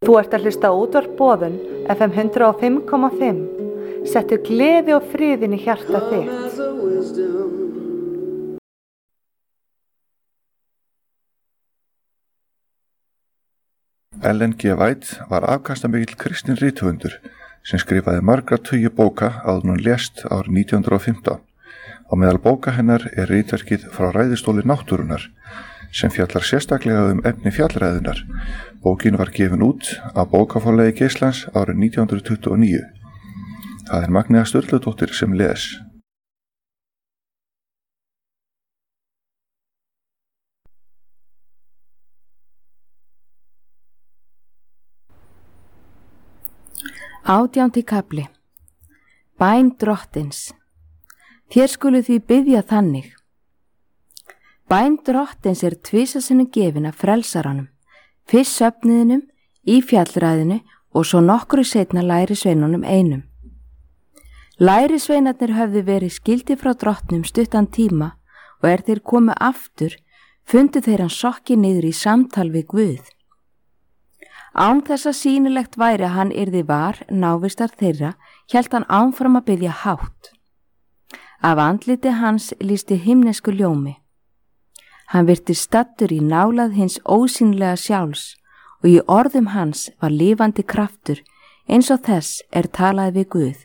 Þú ert að hlusta á útvarp Boðun, FM 105,5. Settu gleði og friðinn í hjarta þitt. Ellen G. White var afkastamikill kristinn rithöfundur sem skrifaði margra tugi bóka áður en hún lést árið 1915. Á meðal bóka hennar er ritverkið Frá ræðustóli náttúrunnar sem fjallar sérstaklega efni fjallræðunar. Bókin var gefin út af bókaforlagi Geislans árið 1929. Það er Magnea Sturludóttir sem les. Átjándi kafli. Bæn drottins. Þér skuluð því biðja þannig. Bæn drottins er tvisasinnum gefin af frelsaranum, fyrst söfniðinum, í fjallræðinu og svo nokkru seinna lærisveinunum einum. Lærisveinarnir höfðu verið skildir frá drottnum stuttan tíma og þeir komu aftur, fundu þeir hann sokki niður í samtal við Guð. Án þess að sýnilegt væri að hann yrði var návistar þeirra, hélt hann áfram að biðja hátt. Af andliti hans lýsti himnesku ljómi. Hann virti staddur í nálað hins ósýnilega sjálfs og í orðum hans var lifandi kraftur eins og þess talað við Guð.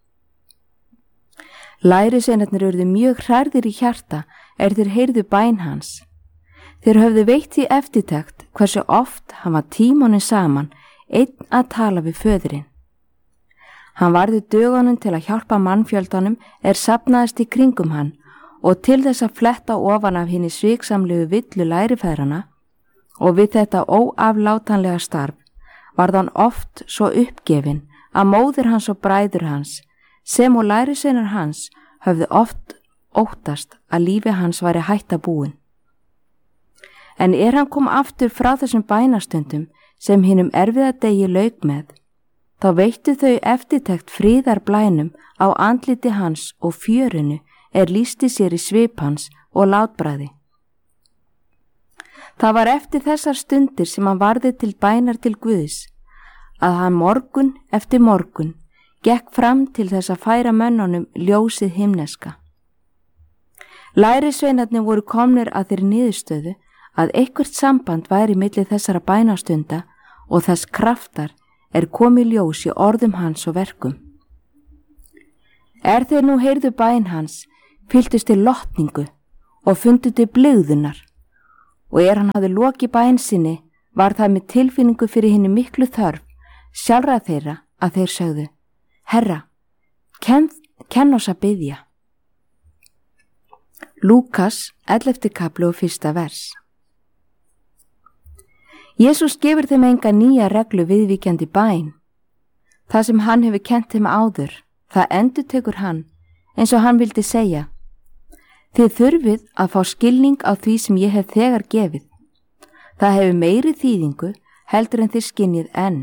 Lærisveinarnir urðu mjög hrærðir í hjarta þeir heyrðu bæn hans. Þeir höfðu veitt því eftirtekt hversu oft hann var tímunum saman einn að tala við föðurinn. Hann varði dögunum til að hjálpa mannfjöldanum safnaðist í kringum hann og til þess að fletta ofan af hinni sviksamlegu villu lærifæðrana og við þetta óaflátanlega starf varð hann oft svo uppgefinn að móðir hans og bræður hans sem og lærisveinar hans höfðu oft óttast að lífi hans væri hætta búin. En hann kom aftur frá þessum bænastundum sem hinum erfiða degi lauk með, þá veittu þau eftirtekt fríðarblænum á andliti hans og fjörinu lýsti sér í svip hans og látbragði. Það var eftir þessar stundir sem hann varði til bænar til Guðs, að hann morgun eftir morgun gekk fram til þess að færa mönnunum ljósið himneska. Lærisveinarnir voru komnir að þeirri niðurstöðu að eitthvert samband væri milli þessara bænastunda og þess kraftar komið ljós í orðum hans og verkum. Þeir nú heyrðu bæn hans, fylltust til lotningu og fundu til blygðunar og hann hafði lokið bæn sinni var það með tilfinningu fyrir hinni miklu þörf sjálfra þeirra að þeir sögðu: Herra, kenn oss að biðja. Lúkas 11. kafli og 1. vers. Jesús gefur þeim enga nýja reglu viðvíkjandi bæn. Það sem hann hefur kennt þeim áður, það endurtekur hann eins og hann vildi segja: Þið þurfið að fá skilning á því sem ég hef þegar gefið. Það hefur meiri þýðingu heldur en þið skinnið enn.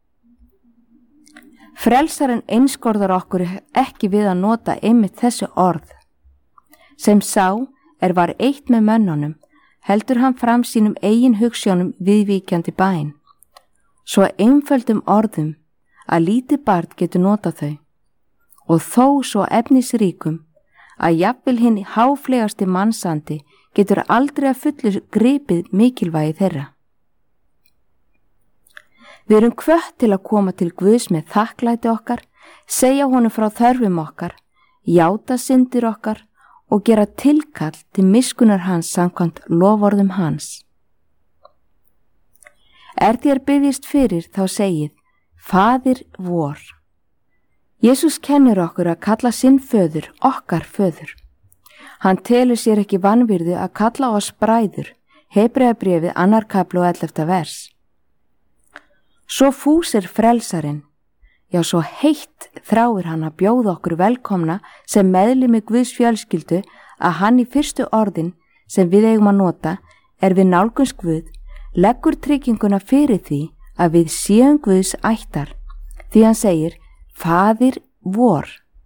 Frelsarinn einskorðar okkur ekki við að nota einmitt þessi orð. Sem sá var eitt með mönnunum, heldur hann fram sínum eigin hugsjónum viðvíkjandi bæn. Svo einföldum orðum að lítið barn getur notað þau og þó svo efnisríkum að jafnvel hinn háflegasti mannsandi getur aldrei að fullu gripið mikilvægi þeirra. Við erum hvött til að koma til Guðs með þakklæti okkar, segja honum frá þörfum okkar, játa syndir okkar og gera tilkall til miskunnar hans samkvæmt loforðum hans. Þér biðjist fyrir þá segið: Faðir vor. Jesús kennir okkur að kalla sinn föður okkar föður. Hann telur sér ekki vanvirðu að kalla á oss bræður, Hebreabréfið 2. kafli og 11. vers. Svo fús frelsarinn, já svo heitt þráir hann að bjóða okkur velkomna sem meðlimi Guðs fjölskyldu að hann í fyrstu orðin sem við eigum að nota við nálgunst Guð, leggur trygginguna fyrir því að við séum Guðs ættar, því hann segir: Faðir vor.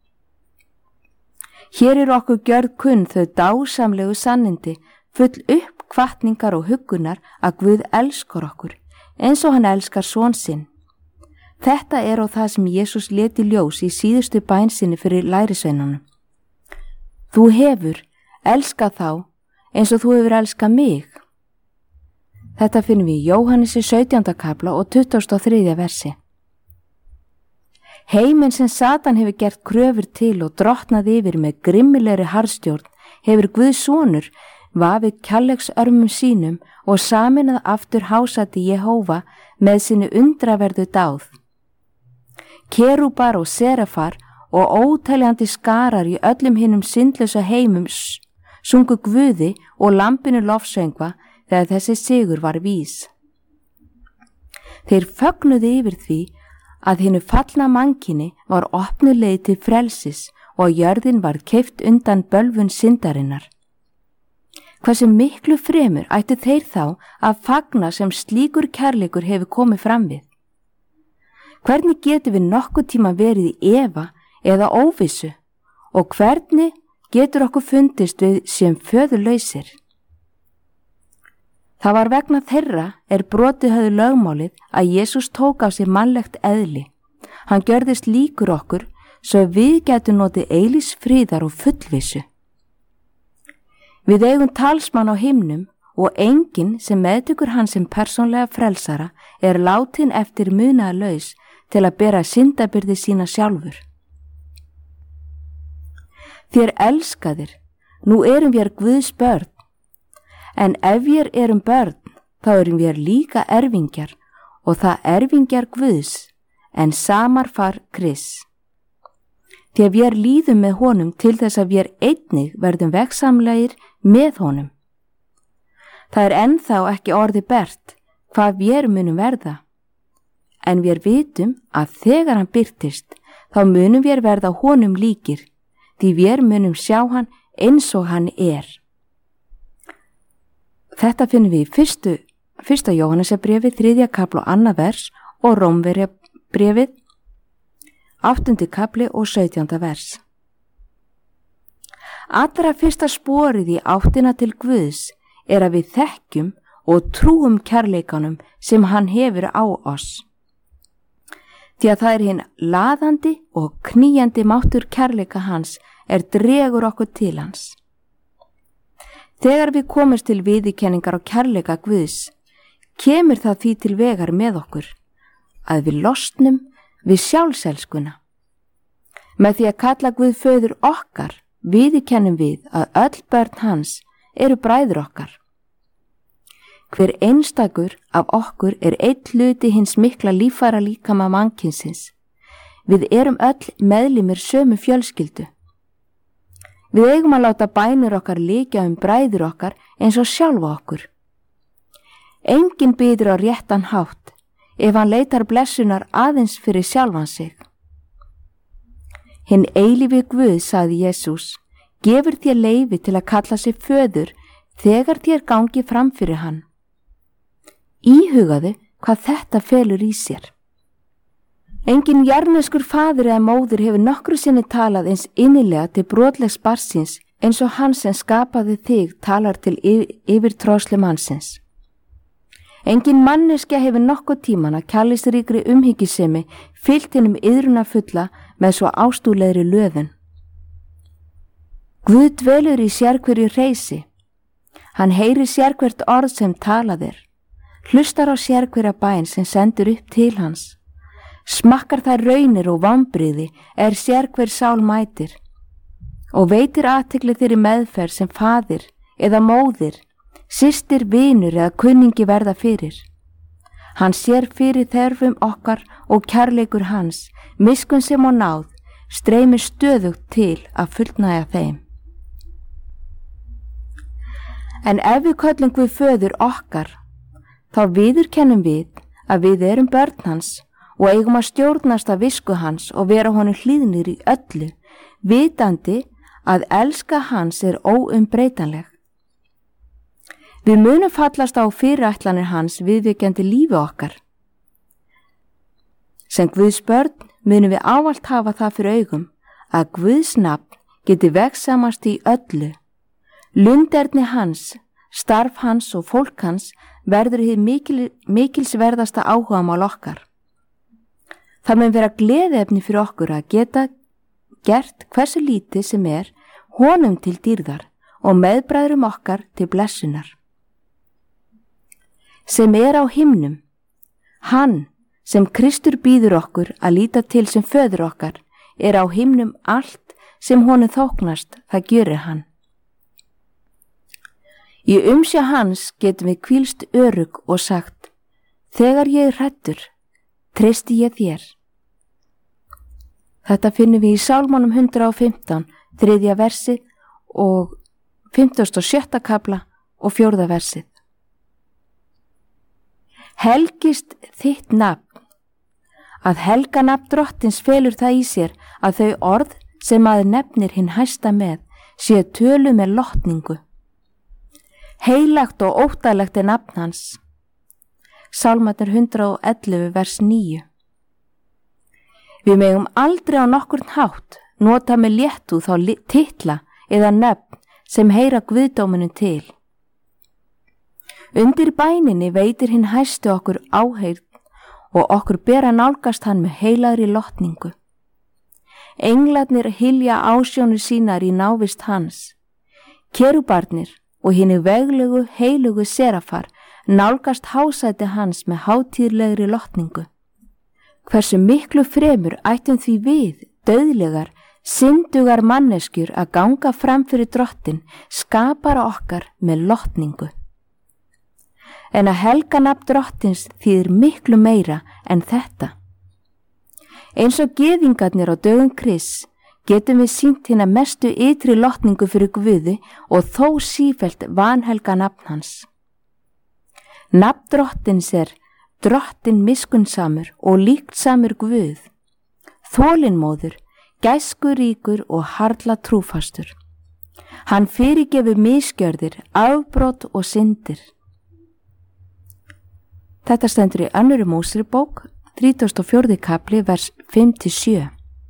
Hér okkur gjörð kunn þau dásamlegu sannindi, full uppkvatningar og huggunar að Guð elskar okkur, eins og hann elskar son sinn. Þetta er á það sem Jesús lét í ljós í síðustu bæn sinni fyrir lærisveinunum. Þú hefur elskað þá eins og þú hefur elskað mig. Þetta finnum við í Jóhannesi 17. kapla og 23. versi. Heiminn sem Satan hefur gert kröfur til og drottnað yfir með grimmilegri harðstjórn hefur Guðs sonur vafið kærleiksörmum sínum og saminað aftur hásæti Jehóva með sinni undraverðu dáð. Kerúbar og serafar og óteljandi skarar í öllum hinum syndlausa heimum sungu Guði og lambinu lofsöngva þegar þessi sigur var vís. Þeir fögnuðu yfir því að hinu fallna mannkyni var opnuð leið til frelsis og jörðin var keypt undan bölvun syndarinnar. Hversu miklu fremur ættu þeir þá að fagna sem slíkur kærleikur hefur komið fram við? Hvernig getur við nokkuð tíma verið í efa eða óvissu og hvernig getur okkur fundist við sem föðurlausir? Það var vegna þeirra brotið höfðu lögmálið að Jesús tók á sig mannlegt eðli. Hann gjörðist líkur okkur svo við getum notið eilífs friðar og fullvissu. Við eigum talsmann á himnum og enginn sem meðtekur hann sem persónlega frelsara látin eftir munaðarlaus til að bera syndabyrði sína sjálfur. Þér elskaðir, nú erum við Guðs börn, en ef við erum börn, þá erum við líka erfingjar og það erfingjar Guðs, en samarfar Krists. Því að við líðum með honum til þess að við einnig verðum vegsamlegir með honum. Það ennþá ekki orði bert hvað við munum verða, en við vitum að þegar hann birtist, þá munum við verða honum líkir, því við munum sjá hann eins og hann er. Þetta finnum við í fyrsta Jóhannesarbréfi 3. kapla og 2. vers og Rómverjabréfið 8. kapli og 17. vers. Allra fyrsta sporið í áttina til Guðs að við þekkjum og trúum kærleikanum sem hann hefur á oss. Því að það hinn laðandi og knýjandi máttur kærleika hans dregur okkur til hans. Þegar við komumst til viðurkenningar og kærleika Guðs, kemur það því til vegar með okkur, að við losnum við sjálfselskuna. Með því að kalla Guð föður okkar, viðurkennum við að öll börn hans bræður okkar. Hver einstakur af okkur einn hluti hins mikla líffæra líkama mannkynsins. Við öll meðlimir sömu fjölskyldu. Við eigum að láta bænir okkar líkja bræður okkar eins og sjálfa okkur. Enginn biður á réttan hátt ef hann leitar blessunar aðeins fyrir sjálfan sig. Hinn eilífi Guð, sagði Jesús, gefur þér leyfi til að kalla sig föður þegar þér gangi fram fyrir hann. Íhugaðu hvað þetta felur í sér. Enginn jarðneskur faðir eða móðir hefur nokkru sinni talað eins innilega til brotlegs barnsins eins og hann sem skapaði þig talar til yfirtróðslu mannsins. Enginn manneskja hefur nokkuð tíman að kærleiksríkri umhyggjusemi fyllt hinum iðrunafulla með svo ástúðlegri löðun. Guð dvelur í sérhverju hreysi. Hann heyrir sérhvert orð sem talað hlustar á sérhverja bæn sem sendur upp til hans. Smakkar þær raunir og vombrigði sérhver sál mætir og veitir athygli þeirri meðferð sem faðir eða móðir, systir, vinur eða kunningi verða fyrir. Hann sér fyrir þörfum okkar og kærleikur hans, miskunn sem og náð, streymir stöðugt til að fullnægja þeim. En ef við köllum Guð föður okkar, þá viðurkennum við að við börn hans og eigum að stjórnast af visku hans og vera honum hlýðnir í öllu, vitandi að elska hans óumbreytanleg. Við munum fallast á fyrirætlanir hans viðvíkjandi lífi okkar. Sem Guðs börn munum við ávallt hafa það fyrir augum að Guðs nafn geti vegsamast í öllu. Lunderni hans, starf hans og fólk hans verður hið mikilsverðasta áhugamál okkar. Það mun vera gleðiefni fyrir okkur að geta gert hversu lítið sem honum til dýrðar og meðbræðrum okkar til blessunar. Sem á himnum, hann sem Kristur býður okkur að líta til sem föður okkar, á himnum allt sem honum þóknast, það gjörir hann. Í umsjá hans getum við hvílst örugg og sagt: þegar ég hræddur, treysti ég þér. Þetta finnum við í Sálmónum 115, 3. versið og 57. kafla og 4. versið. Helgist þitt nafn. Að helga nafn Drottins felur það í sér að þau orð sem maður nefnir hinn hæsta með séu tölu með lotningu. Heilagt og óttalegt nafn hans. Sálmarnir 111 vers 9. Við megum aldrei á nokkurn hátt nota með léttu þá titla eða nöfn sem heyra guðdóminu til. Undir bæninni veitir hinn hæstu okkur áheyrn og okkur ber að nálgast hann með heilagri lotningu. Englarnir hylja ásjónu sínar í návist hans. Kerúbarnir og hinni veglegu heilugu serafar nálgast hásæti hans með hátíðlegri lotningu. Hversu miklu fremur ættum því við, dauðlegar, syndugar manneskjur að ganga fram fyrir Drottin, skapara okkar með lotningu. En að helga nafn Drottins þýðir miklu meira en þetta. Eins og gyðingarnir á dögum Krists getum við sýnt hina mestu ytri lotningu fyrir Guði og þó sífellt vanhelga nafn hans. Nafn Drottins Drottin miskunnsamur og líktsamur Guð, þolinmóður, gæskuríkur og harla trúfastur. Hann fyrirgefur misgjörðir, afbrot og syndir. Þetta stendur í 2. Mósebók, 34. kapli, vers 5-7.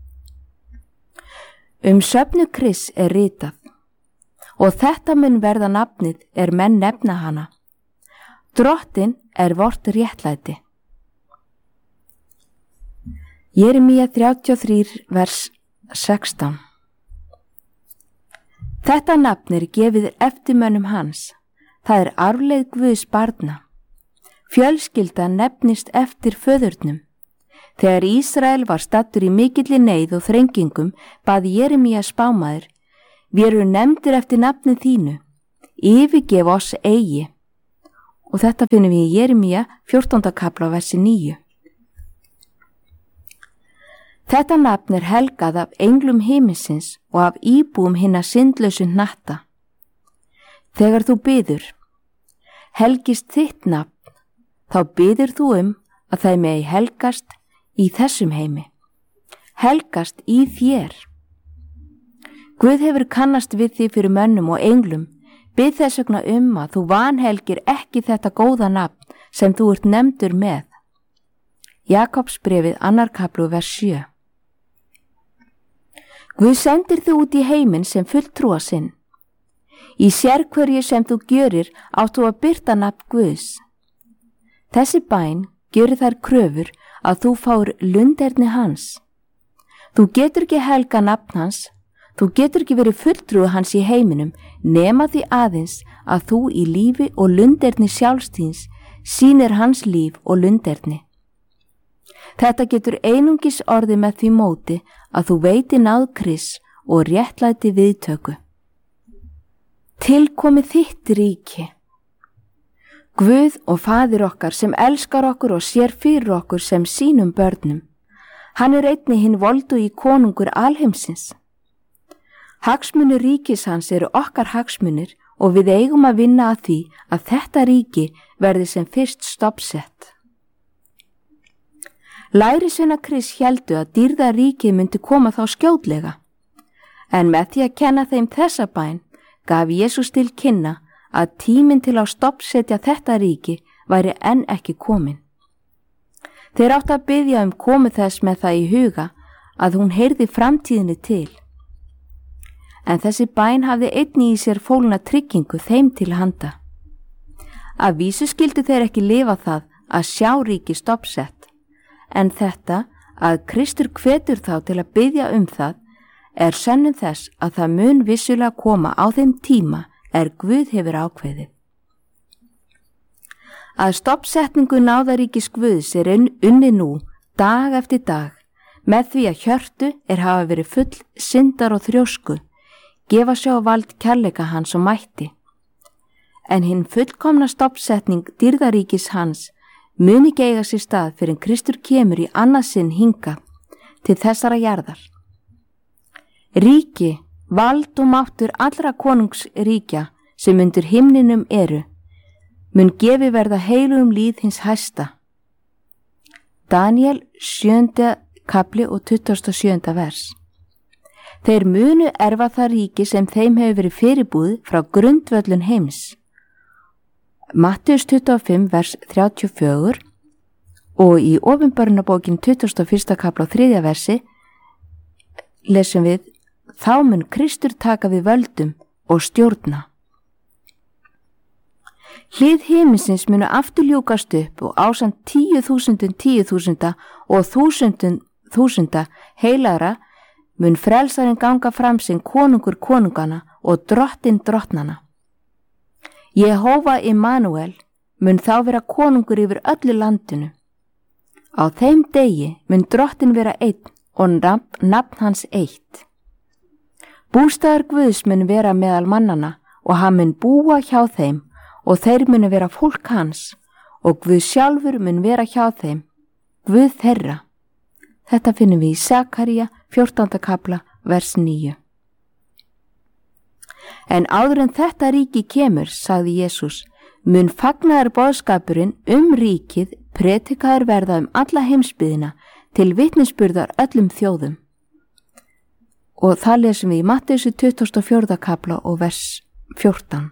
Söfnu Krists ritað, og þetta mun verða nafnið menn nefna hana. Drottin vort réttlæti. Jeremía 33, vers 16. Þetta nafn gefið eftirmönnum hans. Það arfleið Guðs barna. Fjölskylda nefnist eftir föðurnum. Þegar Ísrael var staddur í mikilli neyð og þrengingum, bað Jeremía spámaður: við erum nefndir eftir nafni þínu, yfirgef oss eigi. Og þetta finnum við í Jeremía 14. kapla versi 9. Þetta nafn helgað af englum himinsins og af íbúum hinna syndlausu hnatta. Þegar þú biður, helgist þitt nafn, þá biður þú að það megi helgast í þessum heimi, helgast í þér. Guð hefur kannast við því fyrir mönnum og englum, bið þess vegna að þú vanhelgir ekki þetta góða nafn sem þú ert nefndur með. Jakobsbréfið 2. kapli vers 7. Guð sendir þig út í heiminn sem fulltrúa sinn. Í sérhverju sem þú gjörir áttu að birta nafn Guðs. Þessi bæn gerir þær kröfur að þú fáir lunderni hans. Þú getur ekki helga nafn hans, þú getur ekki verið fulltrúi hans í heiminum nema því aðeins að þú í lífi og lunderni sjálfstíns sýnir hans líf og lunderni. Þetta getur einungis orðið með því móti að þú veiti náð Krists og réttlæti viðtöku. Tilkomi þitt ríki. Guð og Faðir okkar sem elskar okkur og sér fyrir okkur sem sínum börnum. Hann einnig hinn voldu í konungur alheimsins. Hagsmunir ríkis hans eru okkar hagsmunir og við eigum að vinna að því að þetta ríki verði sem fyrst stoppsett. Lærisveina Krists héldu að dýrða ríkið myndi koma þá skjótlega, en með því að kenna þeim þessa bæn gaf Jesús til kynna að tíminn til að stoppsetja þetta ríki væri enn ekki komin. Þeir áttu að biðja komu þess með það í huga að hún heyrði framtíðinni til. En þessi bæn hafði einnig í sér fólgna tryggingu þeim til handa. Að vísu skildu þeir ekki lifa það að sjá ríki stofnsett, en þetta að Kristur hvetur þá til að biðja það er sönnun þess að það mun vissulega koma á þeim tíma Guð hefur ákveðið. Að stofnsetningu náðaríkis Guðs unni nú dag eftir dag með því að hjörtu hafa verið full syndar og þrjósku, gefa sig á vald kærleika hans og mætti. En hinn fullkomna stofnsetning dýrðaríkis hans mun ekki eiga sér stað fyrir en Kristur kemur í annað sinn hingað til þessara jarðar. Ríki, vald og máttur allra konungsríkja sem undir himninum mun gefi verða heilugum líð hins hæsta. Daniel 7. kapli og 27. vers. Þeir munu erfa það ríki sem þeim hefur verið fyrirbúið frá grundvöllun heims. Mattheus 25 vers 34 og í Opinberunarbókin 21. kapla og 3. versi lesum við: þá mun Kristur taka við völdum og stjórna. Hlið himinsins munu aftur ljúkast upp og ásamt 10.000 og 1.000 heilagra mun frelsarinn ganga fram sem konungur konungana og drottinn drottnana. Jehóva Immanuel mun þá vera konungur yfir öllu landinu. Á þeim degi mun drottinn vera einn og nafn hans eitt. Bústaður Guðs mun vera meðal mannana og hann mun búa hjá þeim og þeir munu vera fólk hans og Guð sjálfur mun vera hjá þeim, Guð þeirra. Þetta finnum við í Sakaría 14. kapla vers 9. En áður en þetta ríki kemur, sagði Jesús, mun fagnaðar boðskapurinn ríkið predikaður verða alla heimsbyggðina til vitnisburðar öllum þjóðum. Og það lesum við í Mattheusi 24. kapla og vers 14.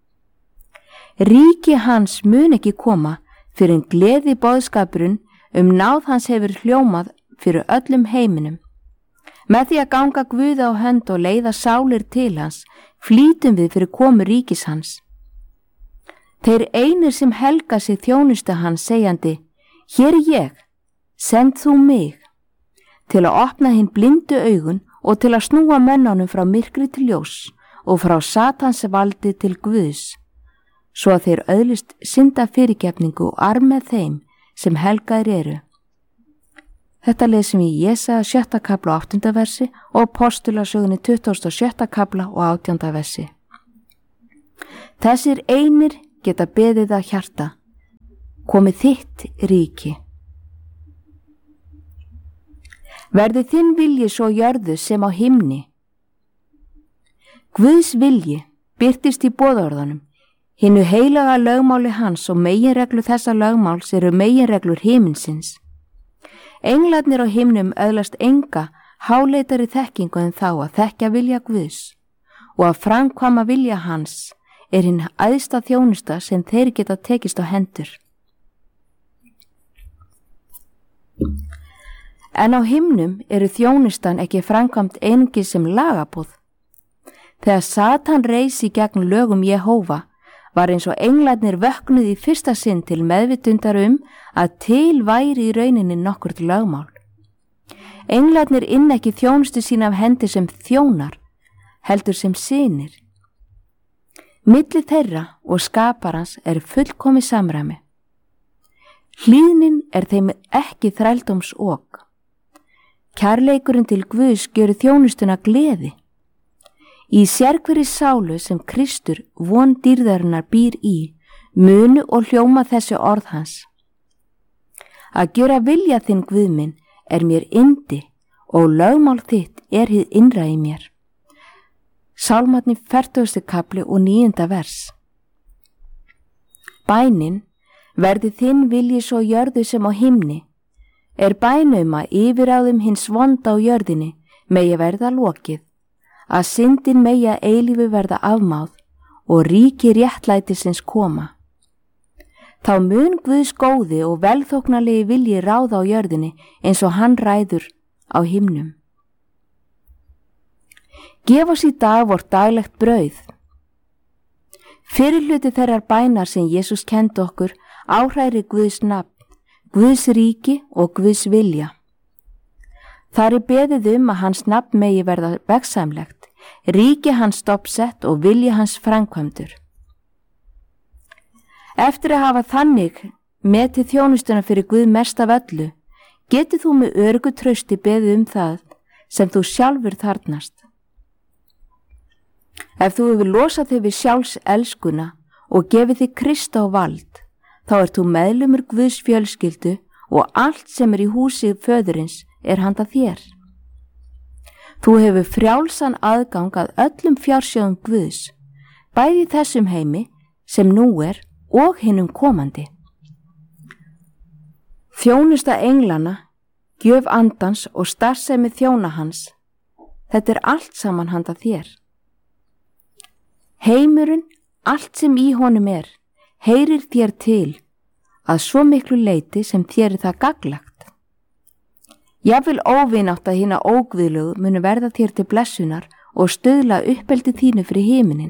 Ríki hans mun ekki koma fyrir en gleði boðskapurinn náð hans hefur hljómað fyrir öllum heiminum. Með því að ganga Guði á hönd og leiða sálir til hans, flýtum við fyrir komu ríkis hans. Þeir einir sem helga sig þjónustu hans segjandi: hér ég, send þú mig, til að opna hinn blindu augun og til að snúa mönnunum frá myrkri til ljós og frá Satans valdi til Guðs, svo að þeir öðlist synda fyrirgefningu og arm með þeim sem helgaðir eru. Þetta lesum við í Jesaja 7. kapla og 8. versi og Postulasögunni 27. kapla og 18. versi. Þessir einir geta beðið að hjarta: komi þitt ríki. Verði þinn vilji svo jörðu sem á himni. Guðs vilji birtist í boðorðunum, hinnu heilaga lögmáli hans og meginreglu þessa lögmáls eru meginreglur himinsins. Englarnir á himnum öðlast enga háleitari þekkingu en þá að þekkja vilja Guðs og að framkvæma vilja hans hinn æðsta þjónusta sem þeir geta tekist á hendur. En á himnum eru þjónustan ekki framkvæmt einungis sem lagaboð. Þegar Satan reisi gegn lögum Jehóva var eins og englarnir vöknuð í fyrsta sinn til meðvitundar að til væri í rauninni nokkurt lögmál. Englarnir ekki þjónustu sína af hendi sem þjónar, heldur sem synir. Milli þeirra og skaparans fullkomið samræmi. Hlýðnin þeim ekki þrældómsok. Kærleikurinn til Guðs gjörir þjónustuna gleði. Í sérhverri sálu sem Kristur von dýrðarinnar býr í, munu og hljóma þessi orð hans: að gjöra vilja þinn Guð minn mér yndi og lögmál þitt hið innra í mér. Sálmarnir 40. kapli og 9. vers. Bænin: verði þinn vilji svo jörðu sem á himni, bænum að yfiráðum hins vonda á jörðinni megi verða lokið, að syndin megi að eilífu verða afmáð og ríki réttlætisins koma. Þá mun Guðs góði og velþóknarlegi vilji ráða á jörðinni eins og hann ræður á himnum. Gef oss í dag vort daglegt brauð. Fyrirhluti þeirrar bænar sem Jesús kendi okkur áhræri Guðs nafn, Guðs ríki og Guðs vilja. Þar beðið að hans nafn megi verða vegsæmlegt, ríki hans stofnsett og vilji hans framkvæmdur. Eftir að hafa þannig metið þjónustuna fyrir Guð mest af öllu, getur þú með öruggu trausti beðið það sem þú sjálfur þarnast. Ef þú hefur losað þig við sjálfs elskuna og gefið þig Krist á vald, þá ert þú meðlumur Guðs fjölskyldu og allt sem í húsi föðurins handa þér. Þú hefur frjálsan aðgang að öllum fjársjóðum Guðs, bæði í þessum heimi sem nú og hinum komandi. Þjónusta englana, gjöf andans og starfsemi þjóna hans, þetta allt saman handa þér. Heimurinn, allt sem í honum heyrir þér til, að svo miklu leyti sem þér það gagnlegt. Jafnvel óvinátt að hina óguðlegu munu verða þér til blessunar og stuðla uppeldi þínu fyrir himinin.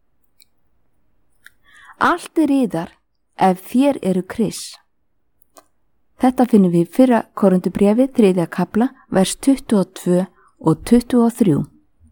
Allt yðar ef þér eru Krists. Þetta finnum við í 1. Korintubréfi 3. kafla, vers 22 og 23.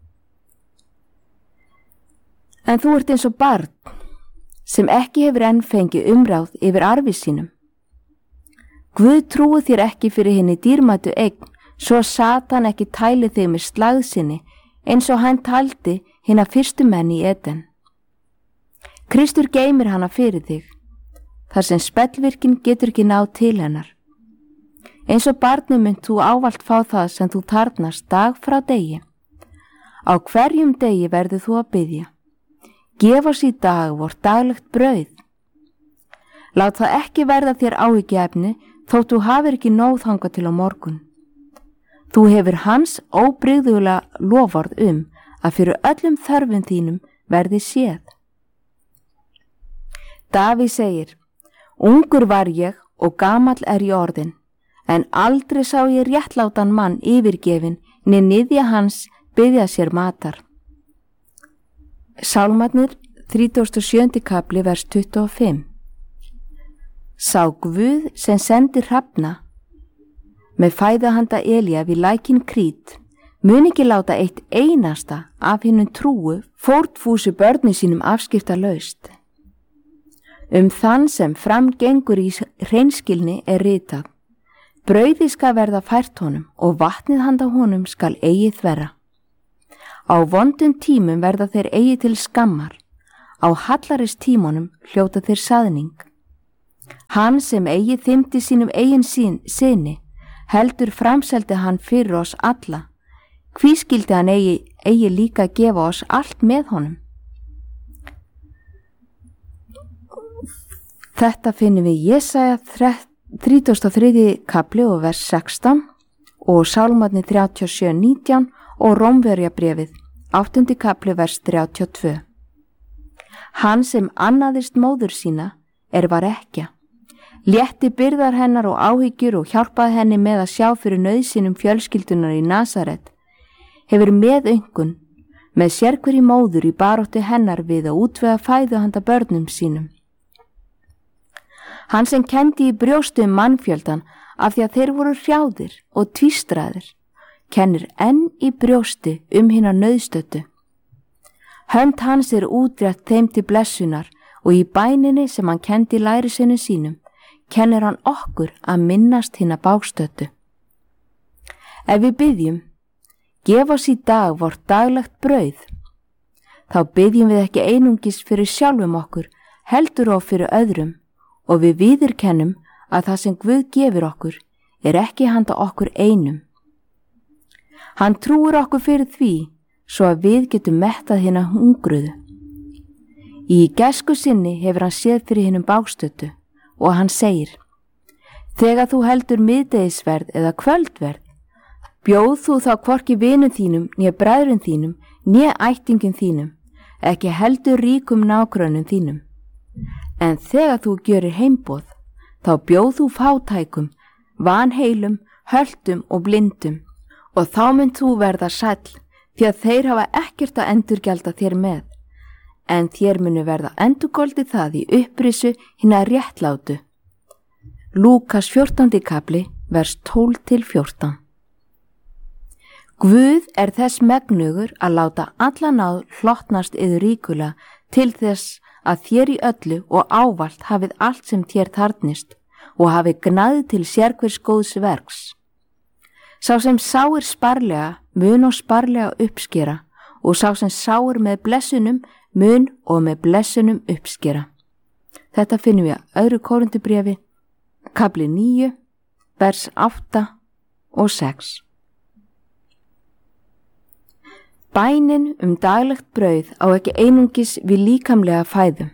En þú ert eins og barn sem ekki hefur enn fengið umráð yfir arfi sínum. Guð trúi þér ekki fyrir hinni dýrmætu eign, svo Satan ekki tæli þig með slagsinni eins og hann taldi hina fyrstu menn í Eden. Kristur geymir hana fyrir þig, þar sem spellvirkin getur ekki náð til hennar. Eins og barni mynd þú ávallt fá það sem þú þarfnast dag frá degi. Á hverjum degi verður þú að biðja. Gef oss í dag vort daglegt brauð. Lát það ekki verða þér áhyggjuefni þótt þú hafir ekki nóg þangað til á morgun. Þú hefur hans óbrigðulega loforð að fyrir öllum þörfum þínum verði séð. Davíð segir, ungur var ég og gamall ég orðinn, en aldrei sá ég réttlátan mann yfirgefin né niðja hans biðja sér matar. Sálmarnir 37. kapli vers 25. Sá Guð sem sendir hrafna með fæða handa Elía við lækinn Krít mun ekki láta eitt einasta af hinum trúu fórnfúsu börni sínum afskiptalaust. Þann sem framgengur í hreinskilni ritað, brauði skal verða fært honum og vatnið handa honum skal eigi þverra. Á vondum tímum verða þeir eigi til skammar, á hallarist tímunum hljóta þeir saðning. Hann sem eigi þymdi sínum eigin syni, heldur framseldi hann fyrir oss alla. Hví skildi hann eigi líka gefa oss allt með honum? Þetta finnum við Jesaja 33. kapli og vers 16 og Sálmarnir 37:19 og Rómverjabréfið 8. kapli vers 32. Hann sem annaðist móður sína var ekkja, létti byrðar hennar og áhyggjur og hjálpaði henni með að sjá fyrir nauðsynum fjölskyldunar í Nasaret, hefur meðöngun með sérhverri móður í baróttu hennar við að útvega fæðu handa börnum sínum. Hann sem kendi í brjóstu mannfjöldan af því að þeir voru hrjáðir og tvístraðir, kennir enn í brjósti hina nauðstöddu. Hönd hans útrétt þeim til blessunar og í bæninni sem hann kendi lærisveinum sínum, kennir hann okkur að minnast hina bágstöddu. Ef við biðjum, gef oss í dag vort daglegt brauð, þá biðjum við ekki einungis fyrir sjálfum okkur, heldur og fyrir öðrum, og við viðurkennum að það sem Guð gefur okkur ekki handa okkur einum. Hann trúir okkur fyrir því, svo að við getum mettað hina hungruðu. Í gæsku sinni hefur hann séð fyrir hinum bágstöddu og hann segir, þegar þú heldur miðdegisverð eða kvöldverð, bjóð þú þá hvorki vinum þínum, né bræðrum þínum, né ættingum þínum, ekki heldur ríkum nágrönnum þínum. En þegar þú gjörir heimboð, þá bjóð þú fátækum, vanheilum, höltum og blindum, og þá mynd þú verða sæll, því að þeir hafa ekkert að endurgjalda þér með. en þér munu verða endurgoldi það í upprisu hinna réttlátu. Lúkas 14. kapli, vers 12-14. Guð þess megnugur að láta alla náð hlottnast yður ríkulega til þess að þér í öllu og ávallt hafið allt sem þér þarfnist og hafið gnæði til sérhvers góðs verks. Sá sem sáir sparlega mun og sparlega uppskera og sá sem sáir með blessunum mun og með blessunum uppskera. Þetta finnum við að 2. Korintubréfi, kapli 9, vers 8 og 6. Bænin daglegt brauð á ekki einungis við líkamlega fæðu.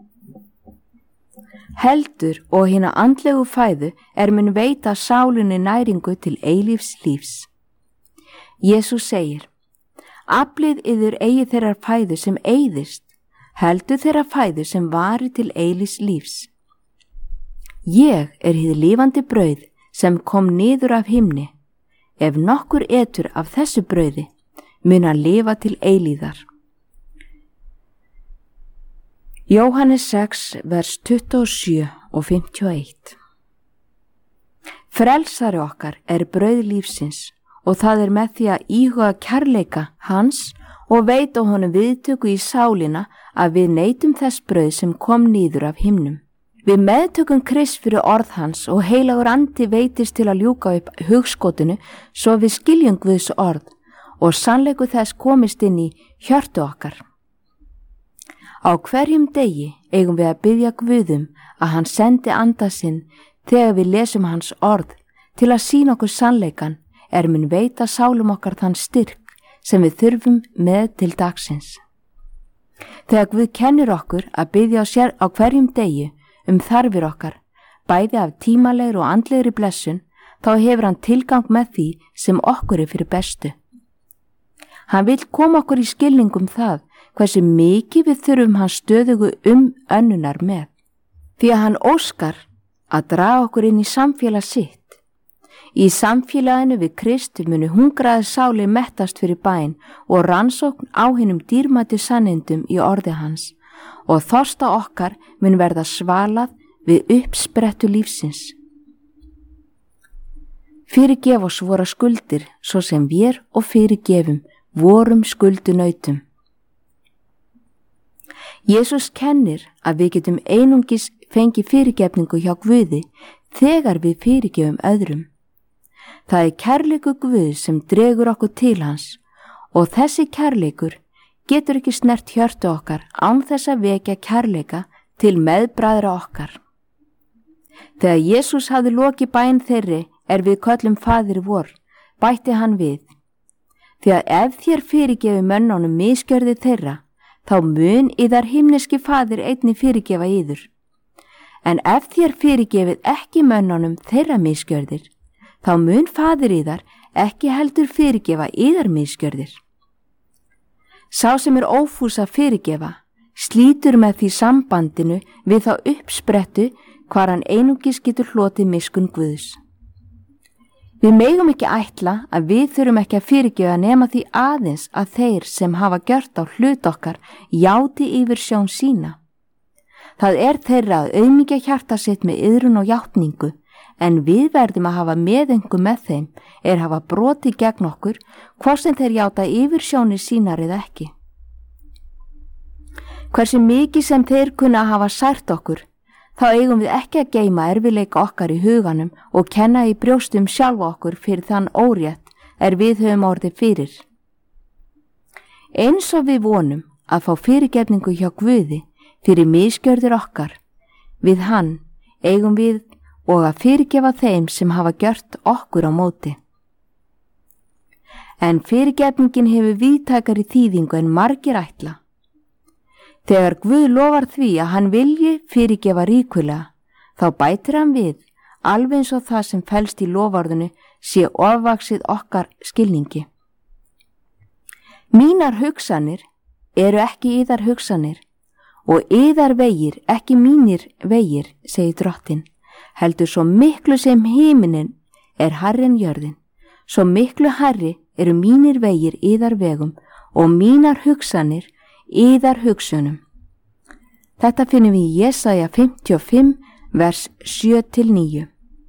Heldur og hina andlegu fæðu mun veita sálinni næringu til eilífs lífs. Jesús segir: Aflið yður eigi þeirrar fæðu sem eyðist, heldur þeirrar fæðu sem varir til eilífs lífs. Ég hið lifandi brauð sem kom niður af himni. Ef nokkur etur af þessu brauði, mun hann lifa til eilíðar. Jóhannes 6, vers 27 og 51. Frelsari okkar brauð lífsins og það með því að íhuga kærleika hans og veita honum viðtöku í sálina að við neytum þess brauð sem kom niður af himnum. Við meðtökum Krist fyrir orð hans og heilagur andi veitist til að ljúka upp hugskotinu svo við skiljum Guðs orð og sannleiku þess komist inn í hjörtu okkar. Á hverjum degi eigum við að biðja Guðum að hann sendi anda sinn þegar við lesum hans orð til að sýna okkur sannleikan mun veita sálum okkar þann styrk sem við þurfum með til dagsins. Þegar Guð kennir okkur að biðja sér á hverjum degi þarfir okkar, bæði af tímalegri og andlegri blessun, þá hefur hann tilgang með því sem okkur fyrir bestu. Hann vill koma okkur í skilningum það hversu mikið við þurfum hans stöðugu önnunar með, því að hann óskar að draga okkur inn í samfélag sitt. Í samfélaginu við Krist munu hungraði sáli mettast fyrir bæn og rannsókn á hinum dýrmætu sannindum í orði hans og þorsta okkar mun verða svalað við uppsprettu lífsins. Fyrirgef oss vora skuldir svo sem við og fyrirgefum vorum skuldunautum. Jesús kennir að við getum einungis fengið fyrirgefningu hjá Guði þegar við fyrirgefum öðrum. Það kærleikur Guðs sem dregur okkur til hans og þessi kærleikur getur ekki snert hjörtu okkar án þess að vekja kærleika til meðbræðra okkar. Þegar Jesús hafði lokið bæn þeirri við köllum Faðir vor, bætti hann við: Því að ef þér fyrirgefi mönnunum misgjörði þeirra, þá mun yðar himneski Faðir einnig fyrirgefa yður. En ef þér fyrirgefið ekki mönnunum þeirra misgjörðir, þá mun Faðir yðar ekki heldur fyrirgefa yðar misgjörðir. Sá sem ófús að fyrirgefa, slítur með því sambandinu við þá uppsprettu hvar hann einungis getur hlotið miskunn Guðs. Við megum ekki ætla að við þurfum ekki að fyrirgefa nema því aðeins að þeir sem hafa gjört á hlut okkar játi yfir sjón sína. Það þeirra að auðmýkja hjarta sitt með iðrun og játningu, en við verðum að hafa meðengu með þeim hafa brotið gegn okkur, hvort sem þeir játa yfir sjónir sínar eða ekki. Hversu mikið sem þeir kunna að hafa sært okkur, þá eigum við ekki að geyma erfiðleika okkar í huganum og kenna í brjóstum sjálfa okkur fyrir þann órétt við höfum orðið fyrir. Eins og við vonum að fá fyrirgefningu hjá Guði fyrir misgjörðir okkar, við hann eigum við og að fyrirgefa þeim sem hafa gjört okkur á móti. En fyrirgefningin hefur víðtækari þýðingu en margir ætla. Þegar Guð lofar því að hann vilji fyrirgefa ríkulega, þá bætir hann við, alveg eins og það sem felst í loforðinu sé ofvaxið okkar skilningi. Mínar hugsanir ekki yðar hugsanir og yðar vegir ekki mínir vegir, segir Drottinn. Heldur svo miklu sem himinin hærri en jörðin, svo miklu hærri mínir vegir yðar vegum og mínar hugsanir yðar hugsunum. Þetta finnum við í Jesaja 55, vers 7-9.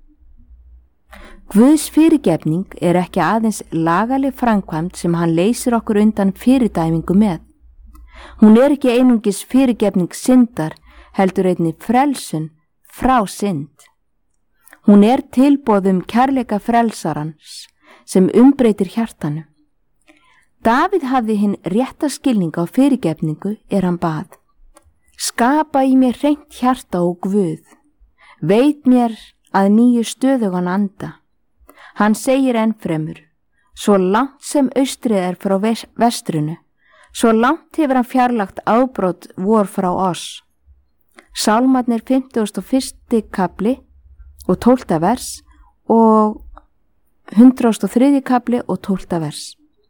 Guðs fyrirgefning ekki aðeins lagaleg framkvæmd sem hann leysir okkur undan fyrirdæmingu með. Hún ekki einungis fyrirgefning syndar, heldur einnig frelsun frá synd. Hún tilboð kærleika frelsarans sem umbreytir hjartanu. Davíð hafði hinn rétta skilning á fyrirgefningu hann bað: skapa í mér hreint hjarta ó Guð, veit mér að nýju stöðugan anda. Hann segir ennfremur: svo langt sem austrið frá vestrinu, svo langt hefur hann fjarlagt ábrot vor frá oss. Sálmarnir 51. kapli og 12. vers og 103. kapli og 12. vers.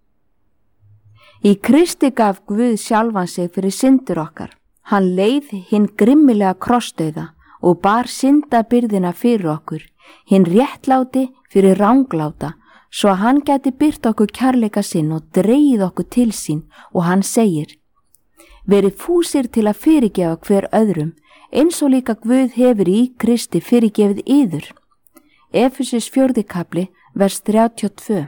Í Kristi gaf Guð sjálfan sig fyrir syndur okkar. Hann leið hinn grimmilega krossdauða og bar syndabyrðina fyrir okkur, hinn réttláti fyrir rangláta, svo að hann gæti byrt okkur kærleika sinn og dregið okkur til sín, og hann segir: verið fúsir til að fyrirgefa hver öðrum, eins og líka Guð hefur í Kristi fyrirgefið yður. Efesus 4. kapli, vers 32.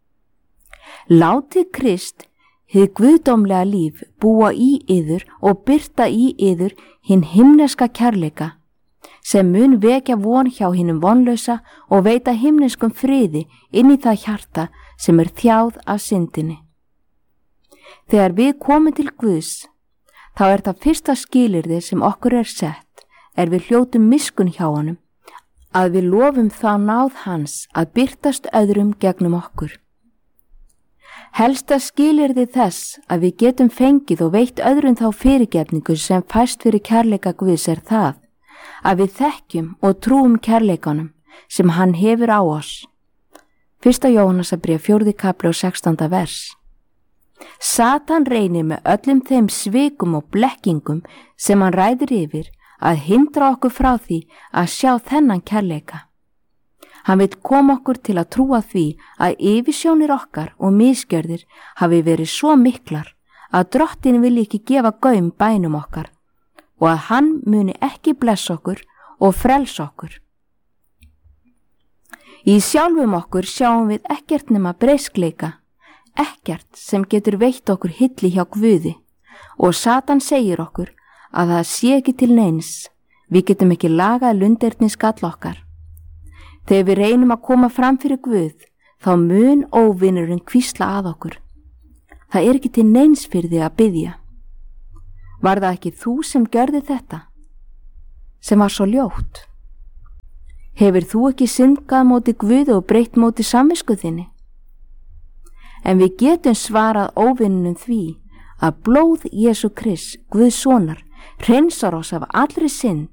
Látið Krist, hið guðdómlega líf, búa í yður og birta í yður hinn himneska kærleika, sem mun vekja von hjá hinnum vonlausa og veita himneskum friði inn í það hjarta sem þjáð af syndinni. Þegar við komum til Guðs, þá það fyrsta skilyrði sem okkur sett, við hljótum miskun hjá honum, að við lofum þá náð hans að birtast öðrum gegnum okkur. Helsta skilyrði þess að við getum fengið og veitt öðrum þá fyrirgefningu sem fæst fyrir kærleika Guðs það, að við þekkjum og trúum kærleikanum sem hann hefur á oss. 1. Jóhannesarbréf 4. kapli og 16. vers. Satan reynir með öllum þeim svikum og blekkingum sem hann ræður yfir að hindra okkur frá því að sjá þennan kærleika. Hann vill koma okkur til að trúa því að yfirsjónir okkar og misgjörðir hafi verið svo miklar að Drottinn vilji ekki gefa gaum bænum okkar og að hann muni ekki blessa okkur og frelsa okkur. Í sjálfum okkur sjáum við ekkert nema breiskleika, ekkert sem getur veitt okkur hilli hjá Guði, og Satan segir okkur að það sé ekki til neins, við getum ekki lagað lunderni skall okkar. Þegar við reynum að koma fram fyrir Guð, þá mun óvinurinn hvísla að okkur: það ekki til neins fyrir því að biðja. Var það ekki þú sem gjörði þetta, sem var svo ljótt? Hefur þú ekki syndgað móti Guði og breytt móti samvisku þinni? En við getum svarað óvinnunum því að blóð Jesú Krists, Guðs sonar, hreinsar oss af allri synd.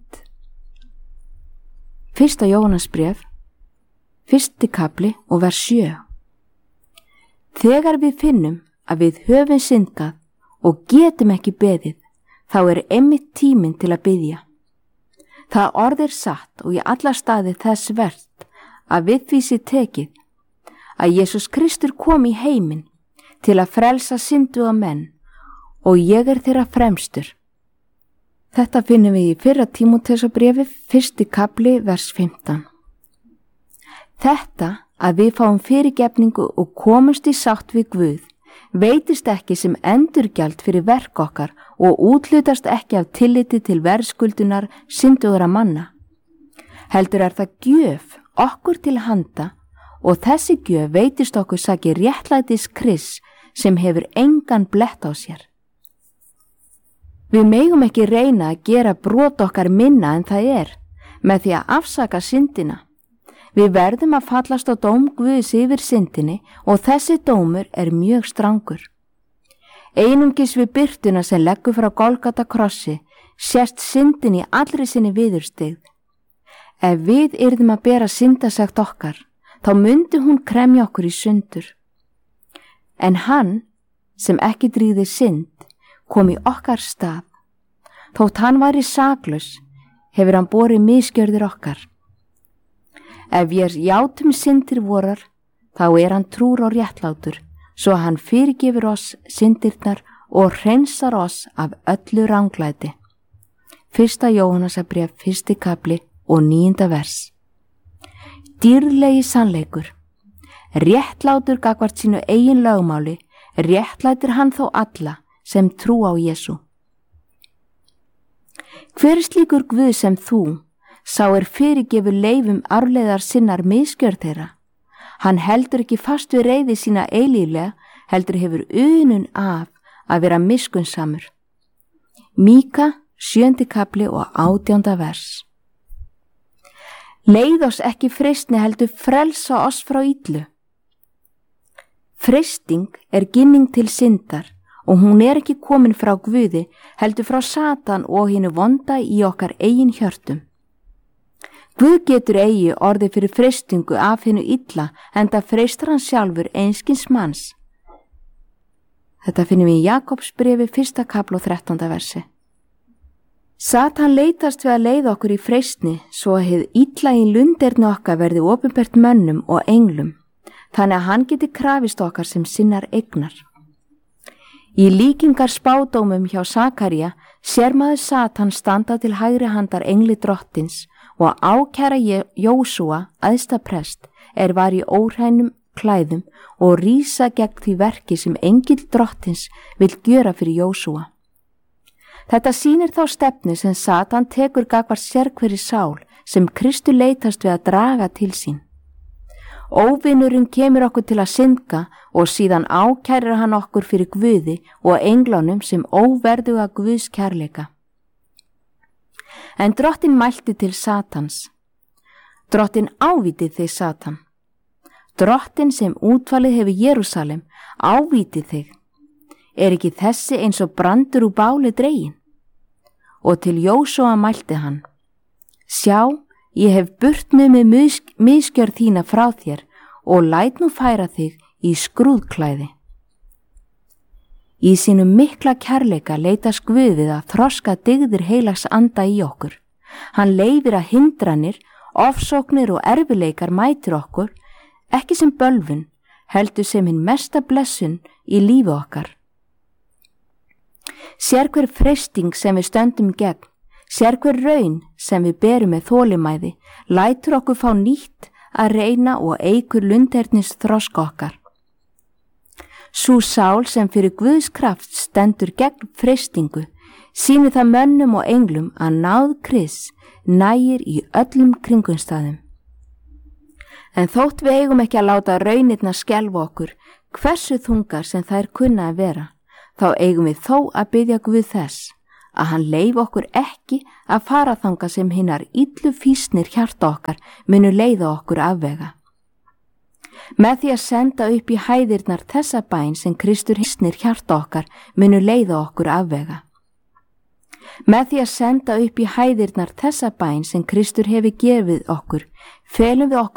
1. Jóhannesbréf 1. kapli og vers 7. Þegar við finnum að við höfum syndgað og getum ekki beðið, þá einmitt tíminn til að biðja. Það orð satt og í alla staði þess vert að við því sé tekið að Jesús Kristur kom í heiminn til að frelsa synduga menn og ég þeirra fremstur. Þetta finnum við í 1. Tímóteusarbréfi 1. kapli vers 15. Þetta að við fáum fyrirgefningu og komumst í sátt við Guð veitist ekki sem endurgjald fyrir verk okkar og úthlutast ekki af tilliti til verðskuldunar syndugra manna. Heldur það gjöf okkur til handa og þessi gjöf veitist okkur saki réttlætis Krists sem hefur engan blett á sér. Við megum ekki reyna að gera brot okkar minna en það með því að afsaka syndina. Við verðum að fallast á dóm Guðs yfir syndinni og þessi dómur mjög strangur. Einungis við birtuna sem leggur frá Golgata krossi sést syndin í allri sinni viðurstigð. Ef við yrðum að bera syndasekt okkar, þá myndi hún kremja okkur í sundur. En hann, sem ekki dríði synd, kom í okkar stað. Þótt hann væri saklaus, hefur hann borið misgjörðir okkar. Ef við játum syndir vorar, þá hann trúr og réttlátur, svo hann fyrirgefur oss syndirnar og hreinsar oss af öllu ranglæti. 1. Jóhannesarbréf 1. kapli og 9. vers. Dýrlegi sannleikur. Réttlátur gagnvart sínu eigin lögmáli, réttlætir hann þó alla sem trú á Jesú. Hver slíkur Guð sem þú, sá fyrirgefur leifum arfleiðar sinnar misgjörð þeirra. Hann heldur ekki fast við reiði sína eilíflega, heldur hefur unun af að vera miskunnsamur. Míka 7. kapli og 18. vers. Leið oss ekki freistni, heldur frelsa oss frá illu. Freisting ginning til syndar og hún ekki komin frá Guði, heldur frá Satan og hinu vonda í okkar eigin hjörtum. Guð getur eigi orðið fyrir freistingu af hinu illa, enda freistar hann sjálfur einskins manns. Þetta finnum við í Jakobsbréfi 1. kapli og 13. versi. Satan leitast við að leiða okkur í freistni svo að hið illa í lunderni okkar verði opinbert mönnum og englum, þannig að hann geti krafist okkar sem sinnar eignar. Í líkingar spádómum hjá Sakaría sér maður Satan standa til hægri handar engli drottins og ákæra Jósúa æðsta prest var í óhrænum klæðum og rísa gegn því verki sem engill drottins vill gjöra fyrir Jósúa. Þetta sýnir þá stefnu sem Satan tekur gagnvart sérhverri sál sem Kristur leitast við að draga til sín. Óvinurinn kemur okkur til að synda og síðan ákærir hann okkur fyrir Guði og englunum sem óverðuga Guðs kærleika. En drottin mælti til Satans. Drottin ávítið þig, Satan. Drottin sem útvalið hefur Jerúsalem ávítið þig. Ekki þessi eins og brandur úr báli dregin? Og til Jósúa mælti hann. Sjá, ég hef burt numið misgjörð þína frá þér og læt nú færa þig í skrúðklæði. Í sínum mikla kærleika leitast Guð við að þroska dygðir heilags anda í okkur. Hann leyfir að hindranir, ofsóknir og erfileikar mætir okkur, ekki sem bölvun, heldur sem hinn mesta blessun í lífi okkar. Sérhver freisting sem við stöndum gegn, sérhver raun sem við berum með þolinmæði, lætur okkur fá nýtt að reyna og eykur lundhernis þroska okkar. Sú sál sem fyrir Guðs kraft stendur gegn freistingu, sýnir það mönnum og englum að náð Krists nægir í öllum kringumstæðum. En þótt við eigum ekki að láta raunirnar skelfa okkur, hversu þungar sem þær kunna að vera, þá eigum við þó að biðja Guð þess að hann leyfi okkur ekki að fara þangað sem hinnar illu fýsnir hjarta okkar munu leiða okkur afvega. Með því að senda upp í hæðirnar þessa bæn sem Kristur fýsnir hjarta okkar munu leiða okkur afvega. Með því að senda upp í hæðirnar þessa bæn sem Kristur hefur gefið okkur, felum við okkur